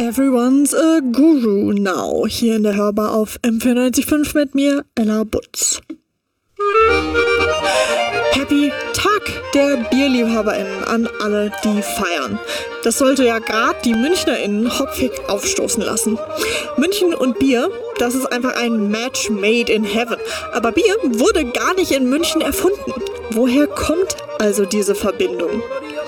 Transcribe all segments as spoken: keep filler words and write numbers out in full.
Everyone's a Guru now. Hier in der Hörbar auf M vierundneunzig Komma fünf mit mir, Ella Butz. Happy Tag der BierliebhaberInnen an alle, die feiern. Das sollte ja gerade die MünchnerInnen hopfig aufstoßen lassen. München und Bier, das ist einfach ein Match made in heaven. Aber Bier wurde gar nicht in München erfunden. Woher kommt also diese Verbindung?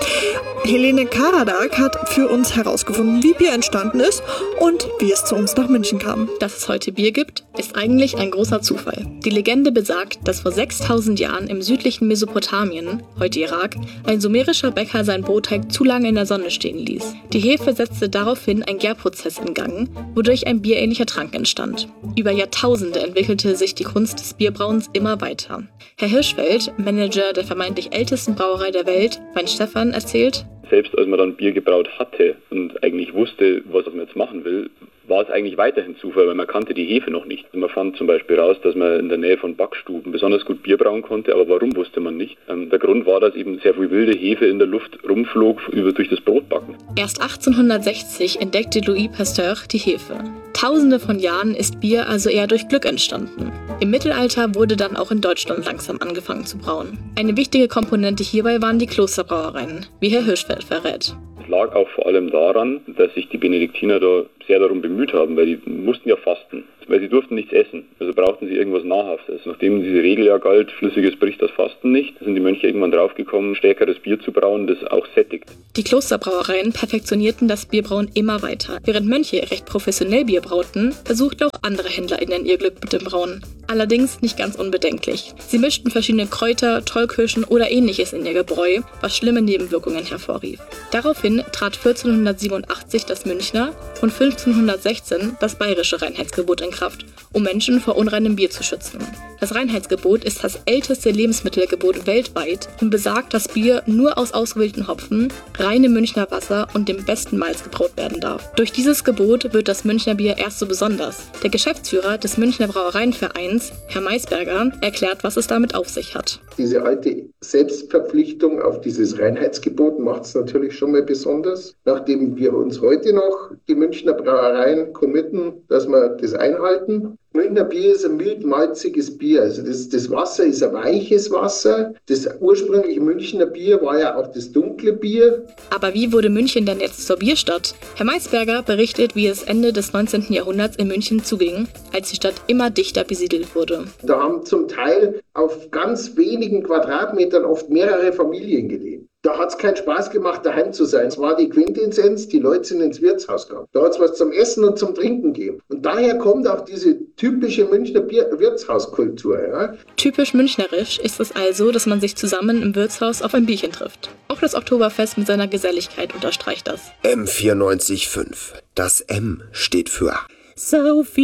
Helene Karadak hat für uns herausgefunden, wie Bier entstanden ist und wie es zu uns nach München kam. Dass es heute Bier gibt, ist eigentlich ein großer Zufall. Die Legende besagt, dass vor sechstausend Jahren im südlichen Mesopotamien, heute Irak, ein sumerischer Bäcker sein Brotteig zu lange in der Sonne stehen ließ. Die Hefe setzte daraufhin einen Gärprozess in Gang, wodurch ein bierähnlicher Trank entstand. Über Jahrtausende entwickelte sich die Kunst des Bierbrauens immer weiter. Herr Hirschfeld, Manager der vermeintlich ältesten Brauerei der Welt, Weinstefan, erzählt: Selbst als man dann Bier gebraut hatte und eigentlich wusste, was man jetzt machen will, war es eigentlich weiterhin Zufall, weil man kannte die Hefe noch nicht. Man fand zum Beispiel raus, dass man in der Nähe von Backstuben besonders gut Bier brauen konnte, aber warum wusste man nicht. Ähm, der Grund war, dass eben sehr viel wilde Hefe in der Luft rumflog über, durch das Brotbacken. Erst achtzehnhundertsechzig entdeckte Louis Pasteur die Hefe. Tausende von Jahren ist Bier also eher durch Glück entstanden. Im Mittelalter wurde dann auch in Deutschland langsam angefangen zu brauen. Eine wichtige Komponente hierbei waren die Klosterbrauereien, wie Herr Hirschfeld verrät. Es lag auch vor allem daran, dass sich die Benediktiner da sehr darum bemüht haben, weil die mussten ja fasten, weil sie durften nichts essen, also brauchten sie irgendwas Nahrhaftes. Nachdem diese Regel ja galt, Flüssiges bricht das Fasten nicht, sind die Mönche irgendwann draufgekommen, stärkeres Bier zu brauen, das auch sättigt. Die Klosterbrauereien perfektionierten das Bierbrauen immer weiter. Während Mönche recht professionell Bier brauten, versuchten auch andere HändlerInnen ihr Glück mit dem Brauen. Allerdings nicht ganz unbedenklich. Sie mischten verschiedene Kräuter, Tollkirschen oder ähnliches in ihr Gebräu, was schlimme Nebenwirkungen hervorrief. Daraufhin trat vierzehnhundertsiebenundachtzig das Münchner und fünfzehnhundertsechzehn das bayerische Reinheitsgebot in Kraft, um Menschen vor unreinem Bier zu schützen. Das Reinheitsgebot ist das älteste Lebensmittelgebot weltweit und besagt, dass Bier nur aus ausgewählten Hopfen, reinem Münchner Wasser und dem besten Malz gebraut werden darf. Durch dieses Gebot wird das Münchner Bier erst so besonders. Der Geschäftsführer des Münchner Brauereienvereins, Herr Maisberger, erklärt, was es damit auf sich hat. Diese alte Selbstverpflichtung auf dieses Reinheitsgebot macht es natürlich schon mal besonders. Nachdem wir uns heute noch, die Münchner Brauereien, committen, dass wir das einhalten. Münchner Bier ist ein mild-malziges Bier. Also das, das Wasser ist ein weiches Wasser. Das ursprüngliche Münchner Bier war ja auch das dunkle Bier. Aber wie wurde München denn jetzt zur Bierstadt? Herr Maisberger berichtet, wie es Ende des neunzehnten Jahrhunderts in München zuging, als die Stadt immer dichter besiedelt wurde. Da haben zum Teil auf ganz wenigen Quadratmetern oft mehrere Familien gelebt. Da hat es keinen Spaß gemacht, daheim zu sein. Es war die Quintessenz, die Leute sind ins Wirtshaus gegangen. Da hat es was zum Essen und zum Trinken gegeben. Und daher kommt auch diese typische Münchner Bier- Wirtshauskultur. Ja. Typisch münchnerisch ist es also, dass man sich zusammen im Wirtshaus auf ein Bierchen trifft. Auch das Oktoberfest mit seiner Geselligkeit unterstreicht das. M vierundneunzig Komma fünf. Das M steht für So viel